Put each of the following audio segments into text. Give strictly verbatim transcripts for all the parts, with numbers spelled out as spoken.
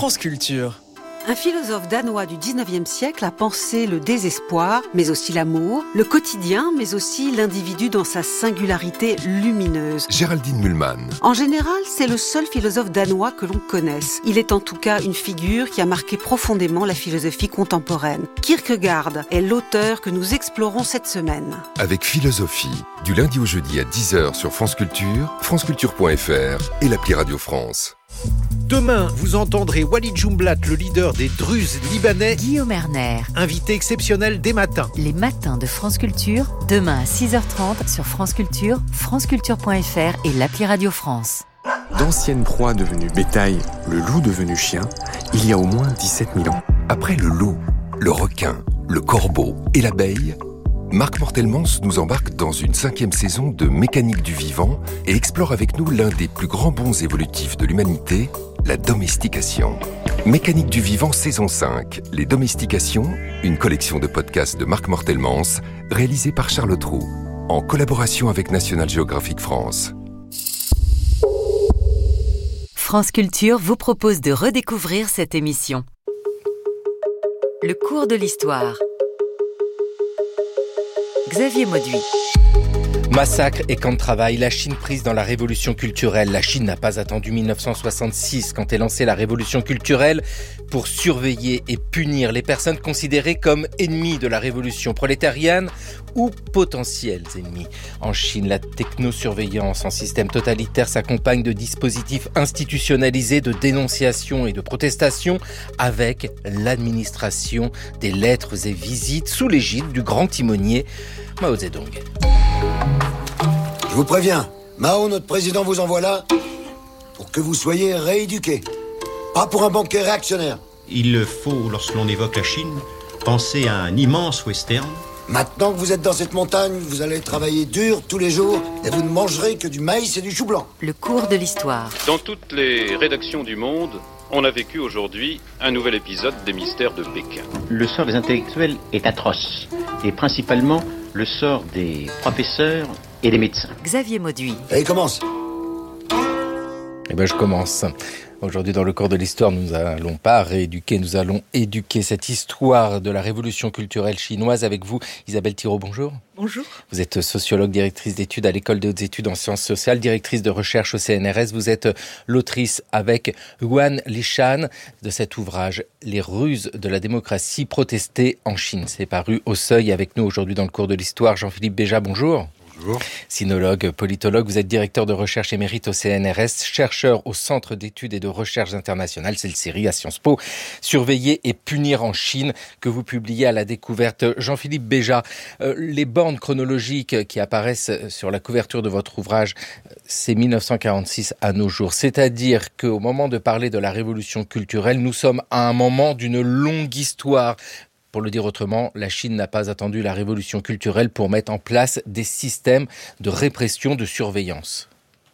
France Culture. Un philosophe danois du dix-neuvième siècle a pensé le désespoir, mais aussi l'amour, le quotidien, mais aussi l'individu dans sa singularité lumineuse. Géraldine Mühlmann. En général, c'est le seul philosophe danois que l'on connaisse. Il est en tout cas une figure qui a marqué profondément la philosophie contemporaine. Kierkegaard est l'auteur que nous explorons cette semaine. Avec Philosophie, du lundi au jeudi à dix heures sur France Culture, franceculture point f r et l'appli Radio France. Demain, vous entendrez Walid Jumblat, le leader des Druzes libanais. Guillaume Erner. Invité exceptionnel des matins. Les matins de France Culture, demain à six heures trente sur France Culture, franceculture point f r et l'appli Radio France. D'anciennes proies devenues bétail, le loup devenu chien, il y a au moins dix-sept mille ans. Après le loup, le requin, le corbeau et l'abeille, Marc Mortelmans nous embarque dans une cinquième saison de Mécanique du vivant et explore avec nous l'un des plus grands bonds évolutifs de l'humanité, la domestication. Mécanique du vivant saison cinq, Les domestications, une collection de podcasts de Marc Mortelmans, réalisée par Charlotte Roux, en collaboration avec National Geographic France. France Culture vous propose de redécouvrir cette émission. Le cours de l'histoire. Xavier Mauduit. Massacre et camp de travail, la Chine prise dans la révolution culturelle. La Chine n'a pas attendu dix-neuf cent soixante-six quand elle lancé la révolution culturelle pour surveiller et punir les personnes considérées comme ennemies de la révolution prolétarienne ou potentiels ennemis. En Chine, la technosurveillance en système totalitaire s'accompagne de dispositifs institutionnalisés de dénonciation et de protestation avec l'administration des lettres et visites sous l'égide du grand timonier Mao Zedong. Je vous préviens, Mao, notre président, vous envoie là pour que vous soyez rééduqués. Pas pour un banquier réactionnaire. Il faut, lorsque l'on évoque la Chine, penser à un immense western. Maintenant que vous êtes dans cette montagne, vous allez travailler dur tous les jours et vous ne mangerez que du maïs et du chou blanc. Le cours de l'histoire. Dans toutes les rédactions du monde, on a vécu aujourd'hui un nouvel épisode des mystères de Pékin. Le sort des intellectuels est atroce, et principalement le sort des professeurs et des médecins. Xavier Mauduit. Allez, commence. Eh ben, je commence. Aujourd'hui, dans le cours de l'histoire, nous n'allons pas rééduquer, nous allons éduquer cette histoire de la révolution culturelle chinoise avec vous. Isabelle Thiraud, bonjour. Bonjour. Vous êtes sociologue, directrice d'études à l'École des hautes études en sciences sociales, directrice de recherche au C N R S. Vous êtes l'autrice avec Yuan Lishan de cet ouvrage « Les ruses de la démocratie protestée en Chine ». C'est paru au Seuil. Avec nous aujourd'hui dans le cours de l'histoire, Jean-Philippe Béja, bonjour. Bonjour. Sinologue, politologue, vous êtes directeur de recherche émérite au C N R S, chercheur au Centre d'études et de recherche internationale, c'est le série à Sciences Po, Surveiller et punir en Chine, que vous publiez à la découverte. Jean-Philippe Béja, euh, les bornes chronologiques qui apparaissent sur la couverture de votre ouvrage, c'est mille neuf cent quarante-six à nos jours. C'est-à-dire qu'au moment de parler de la révolution culturelle, nous sommes à un moment d'une longue histoire. Pour le dire autrement, la Chine n'a pas attendu la révolution culturelle pour mettre en place des systèmes de répression, de surveillance.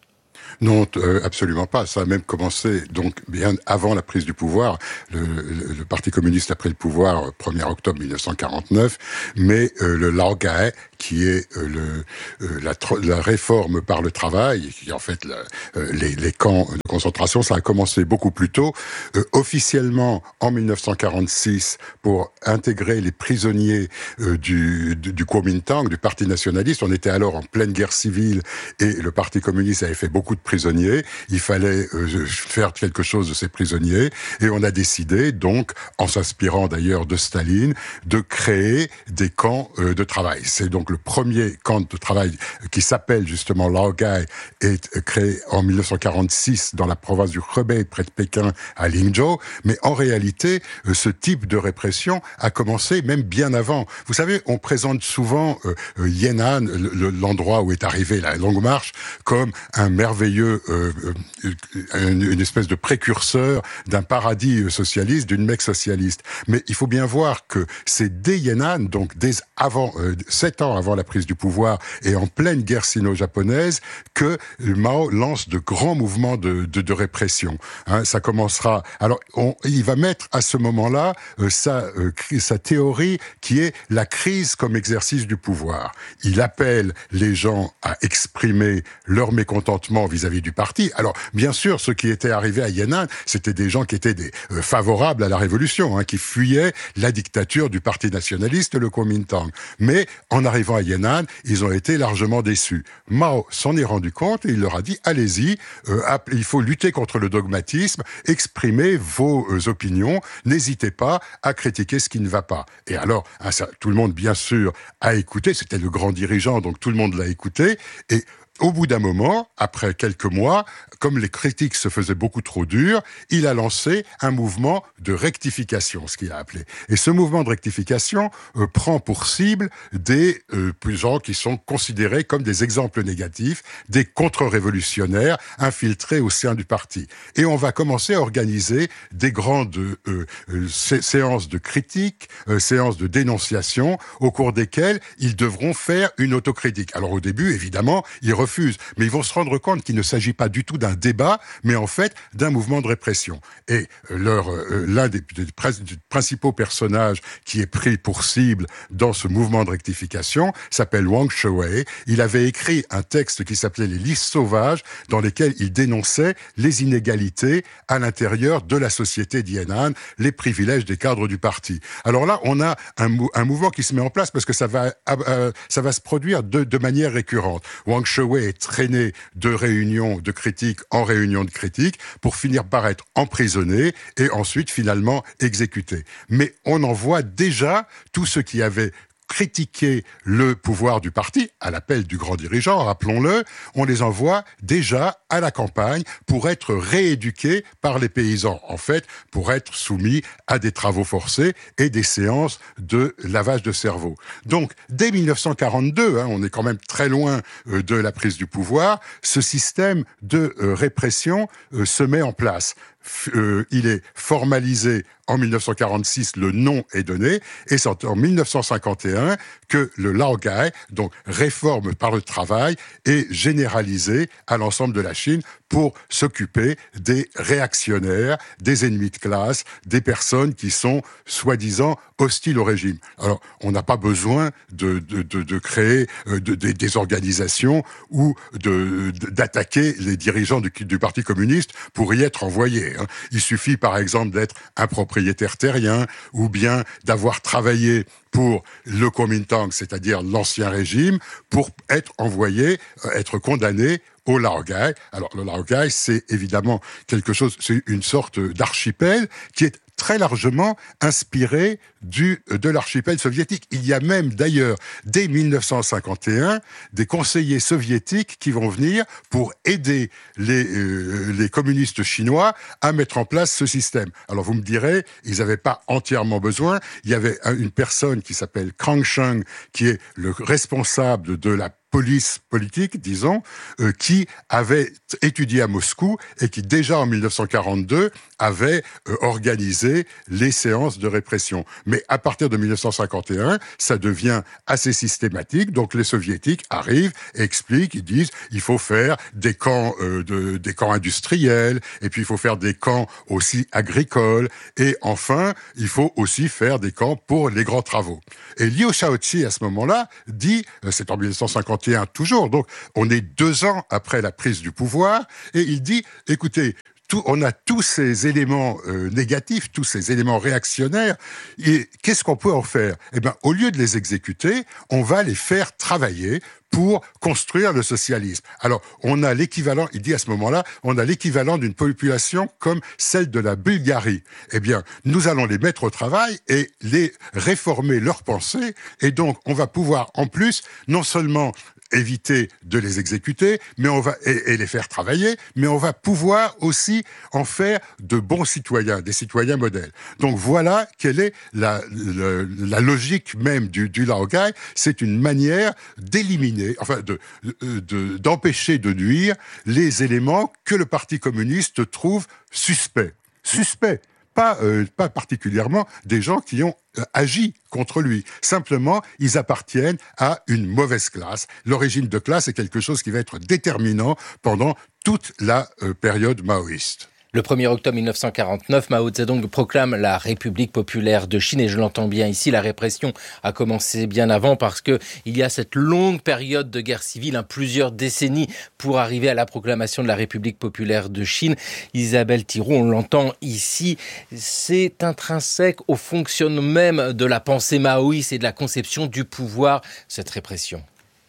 Non, euh, absolument pas. Ça a même commencé donc bien avant la prise du pouvoir. Le, le, le Parti communiste a pris le pouvoir premier octobre mille neuf cent quarante-neuf, mais euh, le Laogai, qui est euh, le, euh, la, la réforme par le travail, qui est en fait la, euh, les, les camps de concentration, ça a commencé beaucoup plus tôt. Euh, officiellement, en mille neuf cent quarante-six, pour intégrer les prisonniers euh, du, du, du Kuomintang, du Parti nationaliste, on était alors en pleine guerre civile et le Parti communiste avait fait beaucoup de prisonniers. Il fallait euh, faire quelque chose de ces prisonniers et on a décidé, donc, en s'inspirant d'ailleurs de Staline, de créer des camps euh, de travail. C'est donc le premier camp de travail qui s'appelle justement Laogai, est créé en mille neuf cent quarante-six dans la province du Hebei, près de Pékin, à Lingzhou. Mais en réalité, euh, ce type de répression a commencé même bien avant. Vous savez, on présente souvent euh, euh, Yan'an, le, l'endroit où est arrivée la Longue Marche, comme un merveilleux Euh, euh, une, une espèce de précurseur d'un paradis socialiste, d'une Mecque socialiste. Mais il faut bien voir que c'est dès Yan'an, donc dès avant, euh, sept ans avant la prise du pouvoir et en pleine guerre sino-japonaise, que Mao lance de grands mouvements de, de, de répression. Hein, ça commencera. Alors, on, il va mettre à ce moment-là euh, sa, euh, sa théorie qui est la crise comme exercice du pouvoir. Il appelle les gens à exprimer leur mécontentement vis vis-à-vis du parti. Alors, bien sûr, ceux qui étaient arrivés à Yan'an, c'était des gens qui étaient des, euh, favorables à la révolution, hein, qui fuyaient la dictature du parti nationaliste, le Kuomintang. Mais en arrivant à Yan'an, ils ont été largement déçus. Mao s'en est rendu compte et il leur a dit, allez-y, euh, il faut lutter contre le dogmatisme, exprimez vos euh, opinions, n'hésitez pas à critiquer ce qui ne va pas. Et alors, hein, ça, tout le monde, bien sûr, a écouté, c'était le grand dirigeant, donc tout le monde l'a écouté, et au bout d'un moment, après quelques mois, comme les critiques se faisaient beaucoup trop dures, il a lancé un mouvement de rectification, ce qu'il a appelé. Et ce mouvement de rectification euh, prend pour cible des euh, gens qui sont considérés comme des exemples négatifs, des contre-révolutionnaires infiltrés au sein du parti. Et on va commencer à organiser des grandes euh, euh, sé- séances de critique, euh, séances de dénonciation, au cours desquelles ils devront faire une autocritique. Alors au début, évidemment, ils refusent, mais ils vont se rendre compte qu'il ne s'agit pas du tout d'un débat, mais en fait d'un mouvement de répression. Et leur, euh, l'un des, des, des principaux personnages qui est pris pour cible dans ce mouvement de rectification s'appelle Wang Shewei. Il avait écrit un texte qui s'appelait Les listes sauvages, dans lesquels il dénonçait les inégalités à l'intérieur de la société d'Yan'an, les privilèges des cadres du parti. Alors là, on a un, mou- un mouvement qui se met en place parce que ça va, euh, ça va se produire de, de manière récurrente. Wang Shewei est traîné de réunion de critique en réunion de critique pour finir par être emprisonné et ensuite finalement exécuté. Mais on en voit déjà tous ceux qui avaient critiquer le pouvoir du parti, à l'appel du grand dirigeant, rappelons-le, on les envoie déjà à la campagne pour être rééduqués par les paysans, en fait, pour être soumis à des travaux forcés et des séances de lavage de cerveau. Donc, dès dix-neuf cent quarante-deux, hein, on est quand même très loin euh, de la prise du pouvoir, ce système de euh, répression euh, se met en place. Euh, il est formalisé en dix-neuf cent quarante-six, le nom est donné, et c'est en dix-neuf cent cinquante et un que le Laogai, donc réforme par le travail, est généralisé à l'ensemble de la Chine pour s'occuper des réactionnaires, des ennemis de classe, des personnes qui sont soi-disant hostiles au régime. Alors, on n'a pas besoin de, de, de, de créer de, de, des organisations ou de, de, d'attaquer les dirigeants du, du Parti communiste pour y être envoyés. Hein. Il suffit, par exemple, d'être un propriétaire terrien ou bien d'avoir travaillé pour le Kuomintang, c'est-à-dire l'ancien régime, pour être envoyé, être condamné au Laogai. Alors, le Laogai, c'est évidemment quelque chose, c'est une sorte d'archipel qui est très largement inspiré du, de l'archipel soviétique. Il y a même d'ailleurs, dès dix-neuf cent cinquante et un, des conseillers soviétiques qui vont venir pour aider les, euh, les communistes chinois à mettre en place ce système. Alors vous me direz, ils n'avaient pas entièrement besoin. Il y avait une personne qui s'appelle Kang Sheng, qui est le responsable de la police politique, disons, euh, qui avait étudié à Moscou et qui, déjà en dix-neuf cent quarante-deux, avait euh, organisé les séances de répression. Mais à partir de dix-neuf cent cinquante et un, ça devient assez systématique. Donc les soviétiques arrivent, expliquent, ils disent il faut faire des camps, euh, de, des camps industriels, et puis il faut faire des camps aussi agricoles, et enfin, il faut aussi faire des camps pour les grands travaux. Et Liu Shaoqi, à ce moment-là, dit, euh, c'est en dix-neuf cent cinquante et un toujours, donc on est deux ans après la prise du pouvoir, et il dit, écoutez, Tout, on a tous ces éléments euh, négatifs, tous ces éléments réactionnaires, et qu'est-ce qu'on peut en faire ? Eh bien, au lieu de les exécuter, on va les faire travailler pour construire le socialisme. Alors, on a l'équivalent, il dit à ce moment-là, on a l'équivalent d'une population comme celle de la Bulgarie. Eh bien, nous allons les mettre au travail et les réformer leurs pensées, et donc on va pouvoir en plus, non seulement éviter de les exécuter, mais on va et, et les faire travailler, mais on va pouvoir aussi en faire de bons citoyens, des citoyens modèles. Donc voilà quelle est la, la, la logique même du, du Laogai. C'est une manière d'éliminer, enfin de, de, d'empêcher de nuire les éléments que le Parti communiste trouve suspects. Suspects. Pas, euh, pas particulièrement des gens qui ont euh, agi contre lui. Simplement, ils appartiennent à une mauvaise classe. L'origine de classe est quelque chose qui va être déterminant pendant toute la euh, période maoïste. Le premier octobre mille neuf cent quarante-neuf, Mao Zedong proclame la République populaire de Chine et je l'entends bien ici, la répression a commencé bien avant parce que il y a cette longue période de guerre civile, hein, plusieurs décennies pour arriver à la proclamation de la République populaire de Chine. Isabelle Thiroux, on l'entend ici, c'est intrinsèque au fonctionnement même de la pensée maoïste et de la conception du pouvoir, cette répression.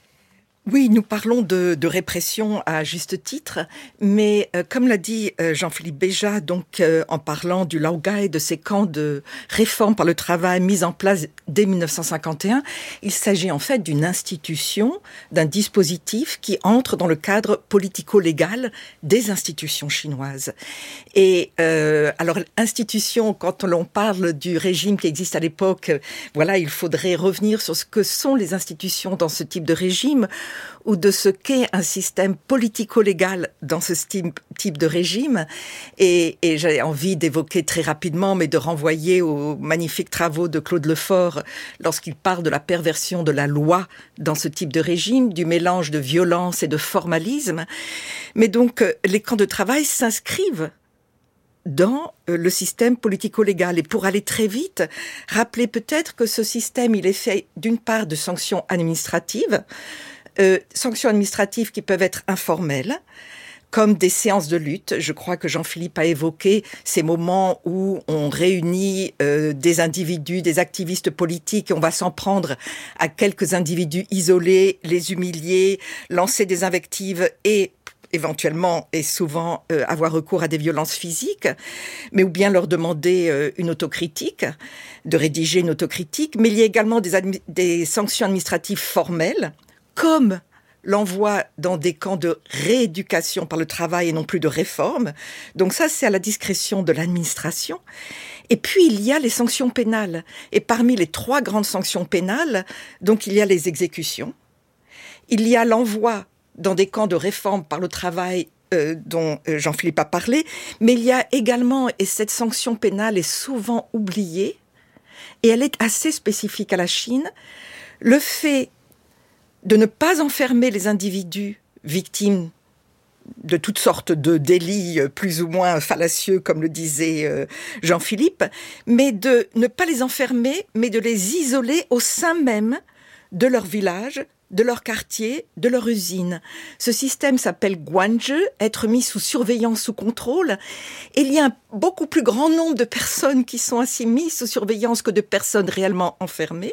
Oui, nous parlons de, de répression à juste titre, mais euh, comme l'a dit euh, Jean-Philippe Béja, donc euh, en parlant du Laogai, de ces camps de réforme par le travail mis en place dès mille neuf cent cinquante et un, il s'agit en fait d'une institution, d'un dispositif qui entre dans le cadre politico-légal des institutions chinoises. Et euh, alors, institution, quand l'on parle du régime qui existe à l'époque, euh, voilà, il faudrait revenir sur ce que sont les institutions dans ce type de régime, ou de ce qu'est un système politico-légal dans ce type de régime. Et, et j'ai envie d'évoquer très rapidement, mais de renvoyer aux magnifiques travaux de Claude Lefort lorsqu'il parle de la perversion de la loi dans ce type de régime, du mélange de violence et de formalisme. Mais donc, les camps de travail s'inscrivent dans le système politico-légal. Et pour aller très vite, rappelez peut-être que ce système, il est fait d'une part de sanctions administratives, Euh, sanctions administratives qui peuvent être informelles, comme des séances de lutte. Je crois que Jean-Philippe a évoqué ces moments où on réunit euh, des individus, des activistes politiques, et on va s'en prendre à quelques individus isolés, les humilier, lancer des invectives et éventuellement et souvent euh, avoir recours à des violences physiques, mais ou bien leur demander euh, une autocritique, de rédiger une autocritique. Mais il y a également des, admi- des sanctions administratives formelles, comme l'envoi dans des camps de rééducation par le travail et non plus de réforme. Donc ça, c'est à la discrétion de l'administration. Et puis, il y a les sanctions pénales. Et parmi les trois grandes sanctions pénales, donc il y a les exécutions, il y a l'envoi dans des camps de réforme par le travail euh, dont Jean-Philippe a parlé, mais il y a également, et cette sanction pénale est souvent oubliée, et elle est assez spécifique à la Chine, le fait de ne pas enfermer les individus victimes de toutes sortes de délits plus ou moins fallacieux, comme le disait euh, Jean-Philippe, mais de ne pas les enfermer, mais de les isoler au sein même de leur village, de leur quartier, de leur usine. Ce système s'appelle guanzhi, être mis sous surveillance, sous contrôle. Et il y a un beaucoup plus grand nombre de personnes qui sont ainsi mises sous surveillance que de personnes réellement enfermées.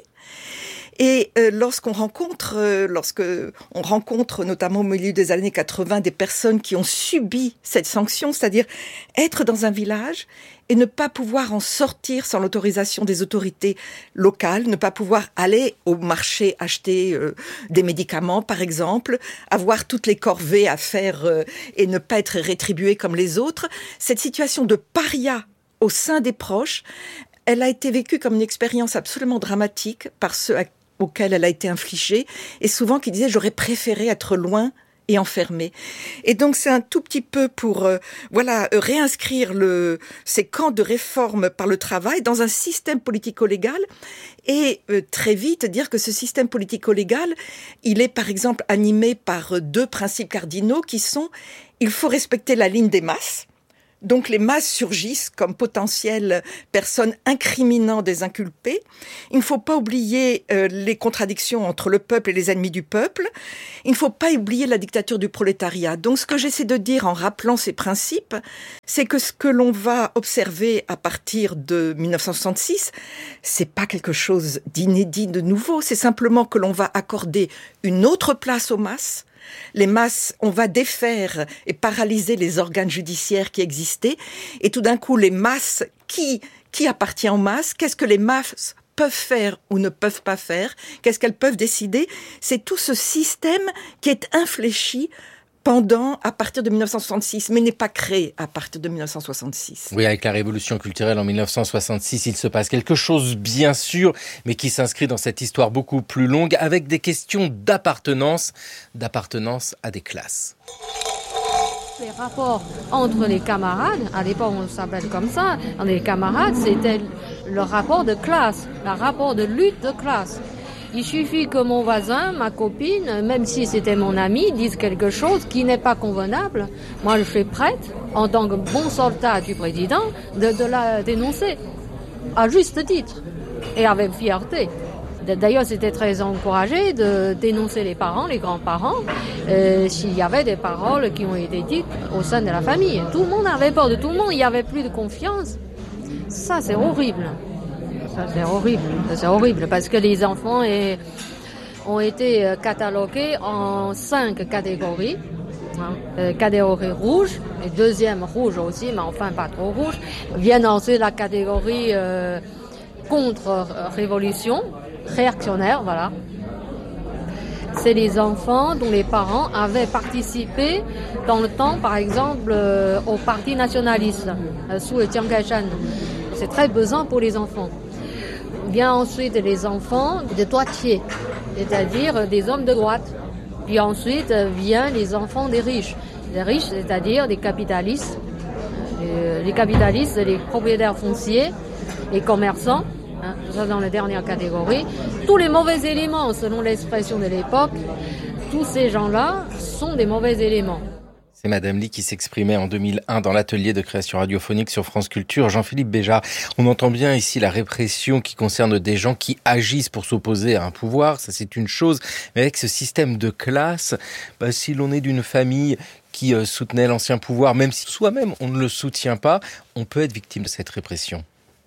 Et euh, lorsqu'on rencontre, euh, lorsque on rencontre notamment au milieu des années quatre-vingts des personnes qui ont subi cette sanction, c'est-à-dire être dans un village et ne pas pouvoir en sortir sans l'autorisation des autorités locales, ne pas pouvoir aller au marché acheter euh, des médicaments, par exemple, avoir toutes les corvées à faire euh, et ne pas être rétribué comme les autres, cette situation de paria au sein des proches, elle a été vécue comme une expérience absolument dramatique par ceux à auquel elle a été infligée, et souvent qui disaient « j'aurais préféré être loin et enfermé ». Et donc c'est un tout petit peu pour euh, voilà euh, réinscrire le, ces camps de réforme par le travail dans un système politico-légal, et euh, très vite dire que ce système politico-légal, il est par exemple animé par deux principes cardinaux qui sont « il faut respecter la ligne des masses ». Donc les masses surgissent comme potentielles personnes incriminant des inculpés. Il ne faut pas oublier euh, les contradictions entre le peuple et les ennemis du peuple. Il ne faut pas oublier la dictature du prolétariat. Donc ce que j'essaie de dire en rappelant ces principes, c'est que ce que l'on va observer à partir de mille neuf cent soixante-six, c'est pas quelque chose d'inédit, de nouveau. C'est simplement que l'on va accorder une autre place aux masses. Les masses, on va défaire et paralyser les organes judiciaires qui existaient. Et tout d'un coup, les masses, qui, qui appartient aux masses? Qu'est-ce que les masses peuvent faire ou ne peuvent pas faire? Qu'est-ce qu'elles peuvent décider? C'est tout ce système qui est infléchi pendant, à partir de mille neuf cent soixante-six, mais n'est pas créé à partir de mille neuf cent soixante-six. Oui, avec la révolution culturelle en mille neuf cent soixante-six, il se passe quelque chose, bien sûr, mais qui s'inscrit dans cette histoire beaucoup plus longue, avec des questions d'appartenance, d'appartenance à des classes. Les rapports entre les camarades, à l'époque on s'appelle comme ça, les camarades, c'était le rapport de classe, le rapport de lutte de classe. Il suffit que mon voisin, ma copine, même si c'était mon ami, dise quelque chose qui n'est pas convenable. Moi, je suis prête, en tant que bon soldat du président, de, de la dénoncer, à juste titre, et avec fierté. D'ailleurs, c'était très encouragé de dénoncer les parents, les grands-parents, euh, s'il y avait des paroles qui ont été dites au sein de la famille. Tout le monde avait peur de tout le monde, il n'y avait plus de confiance. Ça, c'est horrible. Ça, c'est horrible. C'est horrible parce que les enfants est, ont été catalogués en cinq catégories. Hein, euh, catégorie rouge, et deuxième rouge aussi, mais enfin pas trop rouge. Viennent ensuite la catégorie euh, contre-révolution, réactionnaire, voilà. C'est les enfants dont les parents avaient participé dans le temps, par exemple, euh, au parti nationaliste, euh, sous le Chiang Kai-shek. C'est très pesant pour les enfants. Vient ensuite les enfants de droitiers, c'est-à-dire des hommes de droite. Puis ensuite viennent les enfants des riches. Les riches, c'est-à-dire des capitalistes. Euh, les capitalistes, les propriétaires fonciers, les commerçants. Hein, ça dans la dernière catégorie. Tous les mauvais éléments, selon l'expression de l'époque, tous ces gens-là sont des mauvais éléments. C'est Madame Ly qui s'exprimait en deux mille un dans l'atelier de création radiophonique sur France Culture. Jean-Philippe Béja, on entend bien ici la répression qui concerne des gens qui agissent pour s'opposer à un pouvoir, ça c'est une chose. Mais avec ce système de classe, bah, si l'on est d'une famille qui euh, soutenait l'ancien pouvoir, même si soi-même on ne le soutient pas, on peut être victime de cette répression.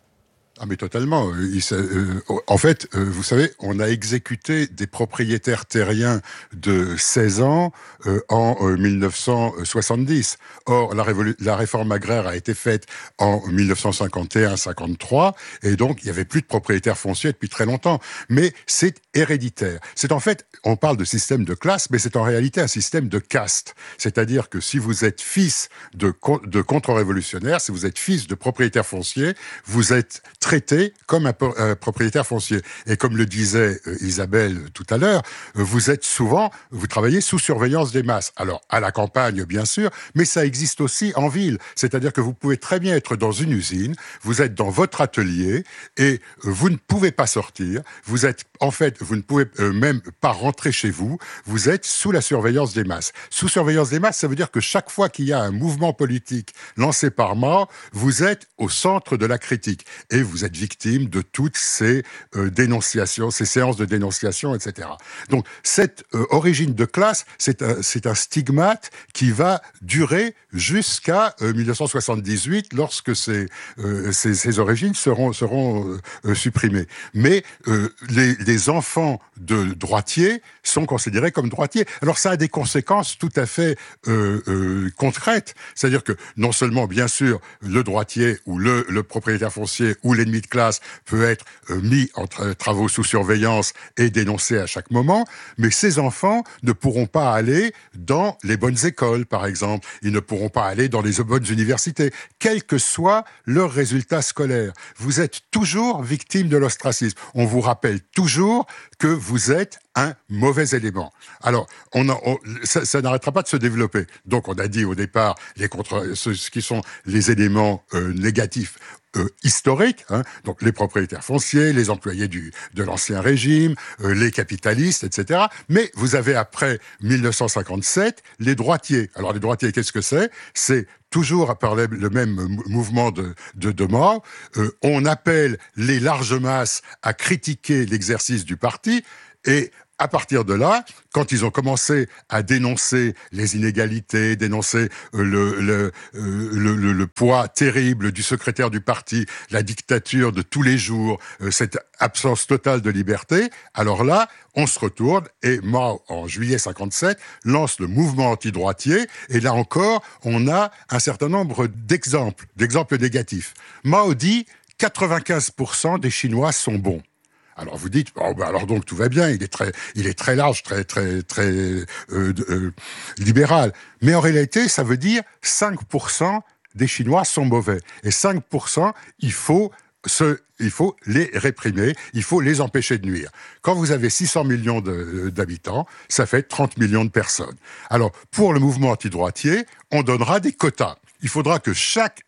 Ah mais totalement. Il, euh, en fait, euh, vous savez, on a exécuté des propriétaires terriens de seize ans euh, en euh, mille neuf cent soixante-dix. Or, la, révolu- la réforme agraire a été faite en mille neuf cent cinquante et un cinquante-trois, et donc il n'y avait plus de propriétaires fonciers depuis très longtemps. Mais c'est héréditaire. C'est en fait, on parle de système de classe, mais c'est en réalité un système de caste. C'est-à-dire que si vous êtes fils de, de contre-révolutionnaires, si vous êtes fils de propriétaires fonciers, vous êtes traité comme un, un propriétaire foncier. Et comme le disait euh, Isabelle tout à l'heure, euh, vous êtes souvent, vous travaillez sous surveillance des masses. Alors, à la campagne, bien sûr, mais ça existe aussi en ville. C'est-à-dire que vous pouvez très bien être dans une usine, vous êtes dans votre atelier et euh, vous ne pouvez pas sortir. Vous êtes, en fait, vous ne pouvez euh, même pas rentrer chez vous. Vous êtes sous la surveillance des masses. Sous surveillance des masses, ça veut dire que chaque fois qu'il y a un mouvement politique lancé par Mao, vous êtes au centre de la critique. Et vous Vous êtes victime de toutes ces euh, dénonciations, ces séances de dénonciation, et cetera. Donc, cette euh, origine de classe, c'est un, c'est un stigmate qui va durer jusqu'à euh, mille neuf cent soixante-dix-huit, lorsque ces, euh, ces, ces origines seront, seront euh, supprimées. Mais euh, les, les enfants de droitiers sont considérés comme droitiers. Alors, ça a des conséquences tout à fait euh, euh, concrètes. C'est-à-dire que, non seulement, bien sûr, le droitier ou le, le propriétaire foncier ou les l'ennemi de classe peut être euh, mis en tra- travaux sous surveillance et dénoncé à chaque moment, mais ces enfants ne pourront pas aller dans les bonnes écoles, par exemple. Ils ne pourront pas aller dans les bonnes universités, quels que soient leurs résultats scolaires. Vous êtes toujours victime de l'ostracisme. On vous rappelle toujours que vous êtes un mauvais élément. Alors, on, a, on ça, ça n'arrêtera pas de se développer. Donc, on a dit au départ les contre, ce, ce qui sont les éléments euh, négatifs euh, historiques, hein, donc les propriétaires fonciers, les employés du, de l'ancien régime, euh, les capitalistes, et cetera. Mais vous avez après mille neuf cent cinquante-sept les droitiers. Alors, les droitiers, qu'est-ce que c'est ? C'est toujours par le même mouvement de, de, de mort, euh, on appelle les larges masses à critiquer l'exercice du parti, et à partir de là, quand ils ont commencé à dénoncer les inégalités, dénoncer euh, le, le, euh, le, le, le poids terrible du secrétaire du parti, la dictature de tous les jours, euh, cette absence totale de liberté, alors là, on se retourne et Mao, en juillet cinquante-sept, lance le mouvement anti-droitier, et là encore, on a un certain nombre d'exemples, d'exemples négatifs. Mao dit « quatre-vingt-quinze pour cent des Chinois sont bons ». Alors vous dites, oh ben alors donc tout va bien, il est très, il est très large, très, très, très euh, euh, libéral. Mais en réalité, ça veut dire cinq pour cent des Chinois sont mauvais. Et cinq pour cent, il faut ce, il faut les réprimer, il faut les empêcher de nuire. Quand vous avez six cents millions de, d'habitants, ça fait trente millions de personnes. Alors, pour le mouvement anti-droitier, on donnera des quotas. Il faudra que chaque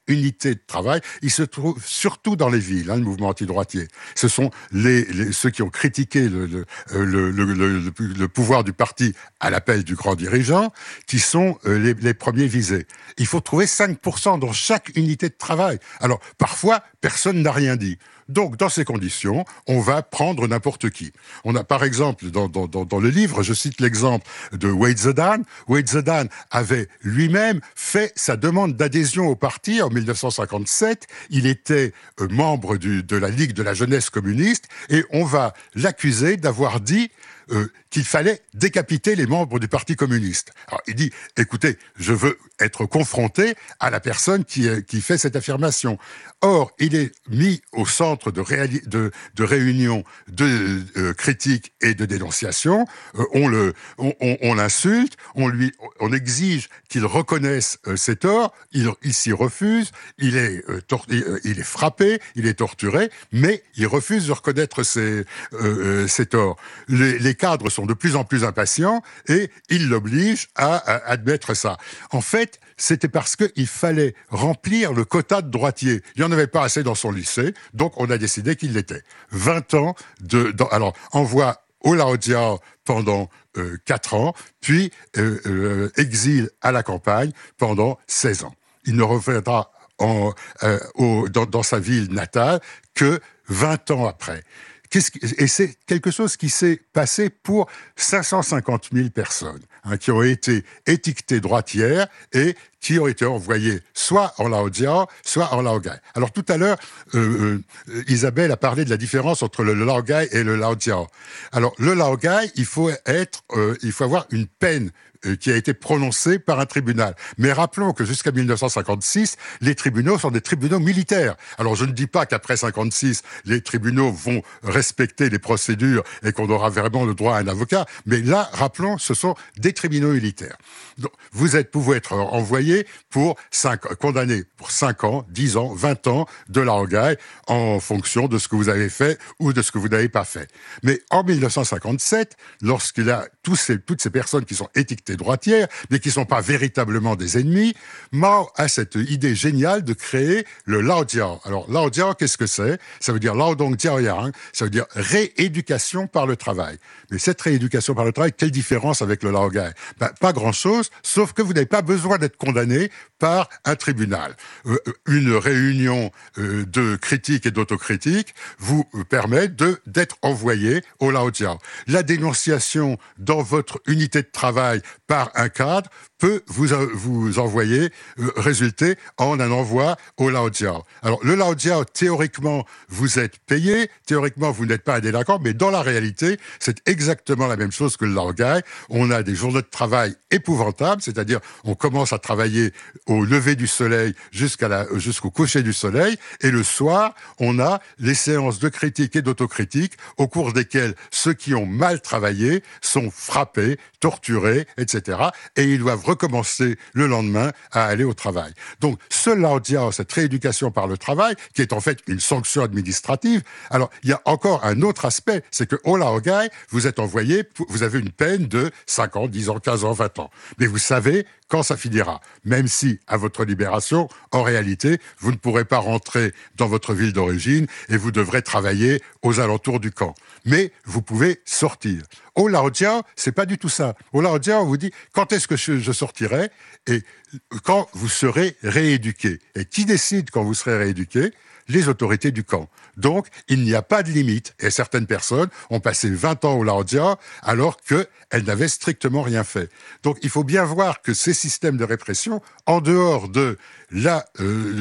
unité de travail, il se trouve surtout dans les villes, hein, le mouvement anti-droitier. Ce sont les, les, ceux qui ont critiqué le, le, le, le, le, le pouvoir du parti à l'appel du grand dirigeant, qui sont les, les premiers visés. Il faut trouver cinq pour cent dans chaque unité de travail. Alors, parfois, personne n'a rien dit. Donc, dans ces conditions, on va prendre n'importe qui. On a, par exemple, dans, dans, dans le livre, je cite l'exemple de Wade Zedan. Wade Zedan avait lui-même fait sa demande d'adhésion au parti en mille neuf cent cinquante-sept. Il était euh, membre du, de la Ligue de la jeunesse communiste et on va l'accuser d'avoir dit Euh, qu'il fallait décapiter les membres du Parti communiste. Alors, il dit, écoutez, je veux être confronté à la personne qui, qui fait cette affirmation. Or, il est mis au centre de, réali- de, de réunions de euh, critiques et de dénonciation. Euh, on, le, on, on, on l'insulte, on, lui, on exige qu'il reconnaisse euh, ses torts, il, il s'y refuse, il est, euh, tor- il est frappé, il est torturé, mais il refuse de reconnaître ses, euh, ses torts. Les, les cadres sont de plus en plus impatients et ils l'obligent à, à admettre ça. En fait, c'était parce qu'il fallait remplir le quota de droitier. Il n'y en avait pas assez dans son lycée, donc on a décidé qu'il l'était. vingt ans de... Dans, alors, envoi au Laojiao pendant euh, quatre ans, puis euh, euh, exil à la campagne pendant seize ans. Il ne reviendra en, euh, au, dans, dans sa ville natale que vingt ans après. Qu'est-ce qui, et c'est quelque chose qui s'est passé pour cinq cent cinquante mille personnes, hein, qui ont été étiquetées droitières et qui ont été envoyées soit en Laojiao, soit en Laogai. Alors tout à l'heure, euh, euh, Isabelle a parlé de la différence entre le Laogai et le Laojiao. Alors le Laogai, il faut être, euh, il faut avoir une peine qui a été prononcé par un tribunal. Mais rappelons que jusqu'à mille neuf cent cinquante-six, les tribunaux sont des tribunaux militaires. Alors je ne dis pas qu'après cinquante-six, les tribunaux vont respecter les procédures et qu'on aura vraiment le droit à un avocat, mais là, rappelons, ce sont des tribunaux militaires. Donc, vous êtes, pouvez être envoyé pour cinq, condamné pour cinq ans, dix ans, vingt ans de Laogai en fonction de ce que vous avez fait ou de ce que vous n'avez pas fait. Mais en mille neuf cent cinquante-sept, lorsqu'il a tous ces, toutes ces personnes qui sont étiquetées droitières, mais qui ne sont pas véritablement des ennemis, Mao a cette idée géniale de créer le Laojiao. Alors, Laojiao, qu'est-ce que c'est? Ça veut dire Laodong Jiaoyang, ça veut dire rééducation par le travail. Mais cette rééducation par le travail, quelle différence avec le Laogai? Ben, pas grand-chose, sauf que vous n'avez pas besoin d'être condamné par un tribunal. Euh, une réunion euh, de critique et d'autocritique vous permet de, d'être envoyé au Laojiao. La dénonciation dans votre unité de travail par un cadre peut vous, vous envoyer, euh, résulter en un envoi au Laojiao. Alors, le Laojiao, théoriquement, vous êtes payé, théoriquement, vous n'êtes pas un délinquant, mais dans la réalité, c'est exactement la même chose que le Laogai. On a des journées de travail épouvantables, c'est-à-dire, on commence à travailler au lever du soleil jusqu'à la, jusqu'au coucher du soleil, et le soir, on a les séances de critique et d'autocritique, au cours desquelles ceux qui ont mal travaillé sont frappés, torturés, et cetera, et ils doivent recommencer le lendemain à aller au travail. Donc, ce Laojiao, cette rééducation par le travail, qui est en fait une sanction administrative, alors, il y a encore un autre aspect, c'est que au Laogai, vous êtes envoyé, vous avez une peine de cinq ans, dix ans, quinze ans, vingt ans. Mais vous savez quand ça finira. Même si, à votre libération, en réalité, vous ne pourrez pas rentrer dans votre ville d'origine et vous devrez travailler aux alentours du camp. Mais vous pouvez sortir. Au Laojiao, c'est pas du tout ça. Au Laojiao, on vous dit quand est-ce que je, je sortirai et quand vous serez rééduqué. Et qui décide quand vous serez rééduqué? Les autorités du camp. Donc, il n'y a pas de limite. Et certaines personnes ont passé vingt ans au Laojiao alors qu'elles n'avaient strictement rien fait. Donc, il faut bien voir que ces systèmes de répression, en dehors de la... Euh,